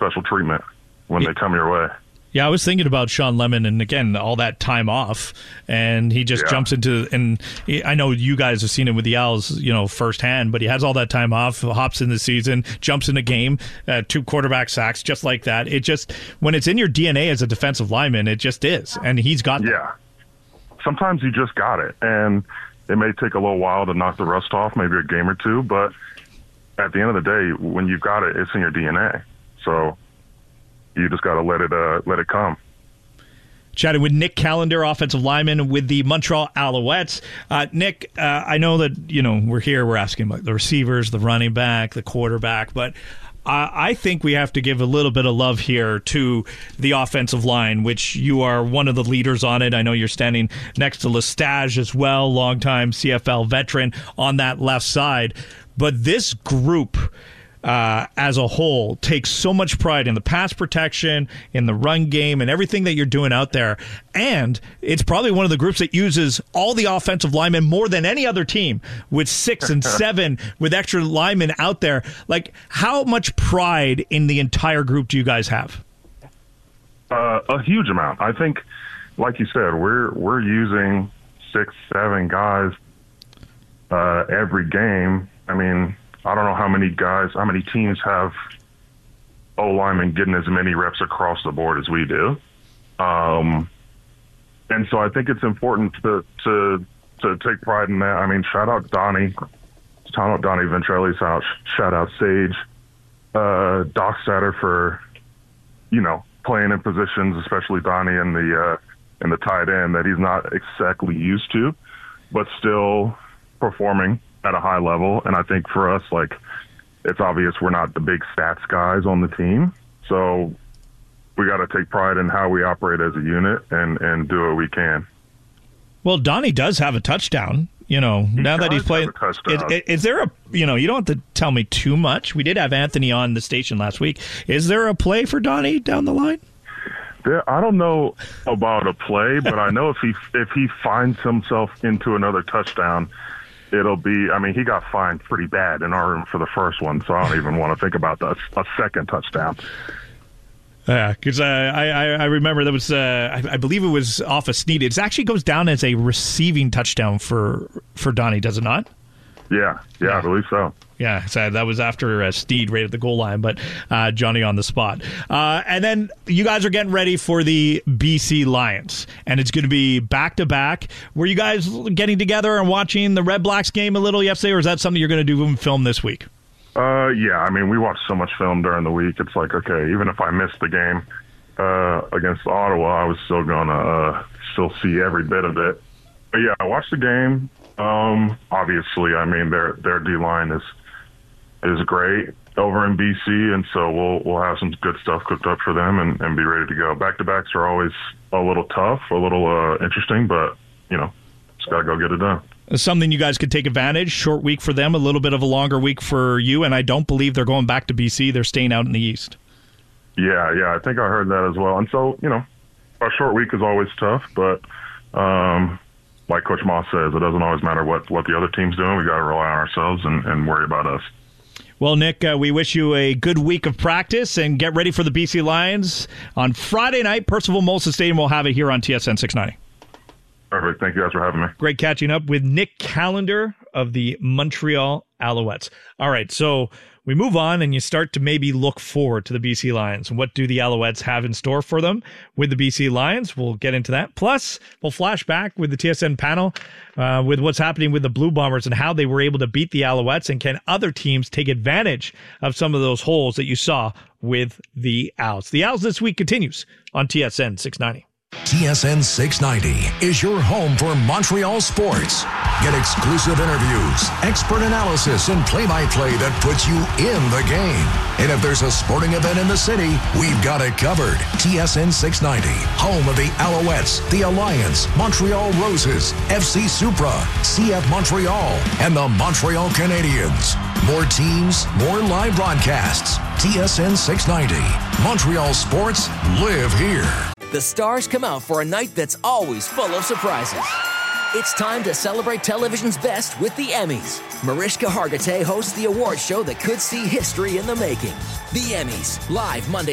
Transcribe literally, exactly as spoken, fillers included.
special treatment when they come your way. Yeah, I was thinking about Sean Lemon, and again, all that time off, and he just yeah. jumps into, and he, I know you guys have seen him with the Owls, you know, firsthand, but he has all that time off, hops in the season, jumps in a game, uh, two quarterback sacks, just like that. It just, when it's in your D N A as a defensive lineman, it just is, and he's got that. Yeah. Sometimes you just got it, and it may take a little while to knock the rust off, maybe a game or two, but at the end of the day, when you've got it, it's in your D N A. So you just got to let it uh, let it come. Chatting with Nick Callender, offensive lineman with the Montreal Alouettes. Uh, Nick, uh, I know that, you know, we're here, we're asking about the receivers, the running back, the quarterback, but uh, I think we have to give a little bit of love here to the offensive line, which you are one of the leaders on it. I know you're standing next to Lestage as well, longtime C F L veteran on that left side. But this group Uh, as a whole, takes so much pride in the pass protection, in the run game, and everything that you're doing out there. And it's probably one of the groups that uses all the offensive linemen more than any other team, with six and seven with extra linemen out there. Like, how much pride in the entire group do you guys have? Uh, a huge amount. I think, like you said, we're we're using six, seven guys uh, every game. I mean, I don't know how many guys, how many teams have O-linemen getting as many reps across the board as we do. Um, and so I think it's important to, to to take pride in that. I mean, shout out Donnie. Shout out Donnie Ventrelli's out. Shout out Sage. Uh, Doc Satter for, you know, playing in positions, especially Donnie in the, uh, in the tight end that he's not exactly used to, but still performing at a high level. And I think for us, like, it's obvious we're not the big stats guys on the team. So we got to take pride in how we operate as a unit and, and do what we can. Well, Donnie does have a touchdown, you know, he now that he's playing. Is, is there a, you know, you don't have to tell me too much. We did have Anthony on the station last week. Is there a play for Donnie down the line? There, I don't know about a play, but I know if he, if he finds himself into another touchdown, it'll be, I mean, he got fined pretty bad in our room for the first one, so I don't even want to think about the, a second touchdown. Yeah, because uh, I, I I remember that was, uh, I, I believe it was off a Snead. It actually goes down as a receiving touchdown for, for Donnie, does it not? Yeah, yeah, yeah. I believe so. Yeah, so that was after uh, Steed right at the goal line, but uh, Johnny on the spot. Uh, and then you guys are getting ready for the B C Lions, and it's going to be back-to-back. Were you guys getting together and watching the Red Blacks game a little yesterday, or is that something you're going to do and film this week? Uh, yeah, I mean, we watch so much film during the week. It's like, okay, even if I missed the game uh, against Ottawa, I was still going to uh, still see every bit of it. But, yeah, I watched the game. Um, obviously, I mean, their their D-line is is great over in B C, and so we'll we'll have some good stuff cooked up for them and, and be ready to go. Back-to-backs are always a little tough, a little uh, interesting, but, you know, just got to go get it done. Something you guys could take advantage. Short week for them, a little bit of a longer week for you, and I don't believe they're going back to B C. They're staying out in the East. Yeah, yeah, I think I heard that as well. And so, you know, a short week is always tough, but um, like Coach Moss says, it doesn't always matter what, what the other team's doing. We got to rely on ourselves and, and worry about us. Well, Nick, uh, we wish you a good week of practice and get ready for the B C Lions. On Friday night, Percival Molson Stadium will have it here on T S N six ninety. Perfect. Thank you guys for having me. Great catching up with Nick Callender of the Montreal Alouettes. All right, so we move on and you start to maybe look forward to the B C Lions. What do the Alouettes have in store for them with the B C Lions? We'll get into that. Plus, we'll flash back with the T S N panel uh, with what's happening with the Blue Bombers and how they were able to beat the Alouettes, and can other teams take advantage of some of those holes that you saw with the Owls. The Owls this week continues on T S N six ninety. T S N six ninety is your home for Montreal sports. Get exclusive interviews, expert analysis, and play-by-play that puts you in the game. And if there's a sporting event in the city, we've got it covered. T S N six ninety, home of the Alouettes, the Alliance, Montreal Roses, F C Supra, C F Montreal, and the Montreal Canadiens. More teams, more live broadcasts. T S N six ninety. Montreal sports live here. The stars come out for a night that's always full of surprises. It's time to celebrate television's best with the Emmys. Mariska Hargitay hosts the award show that could see history in the making. The Emmys, live Monday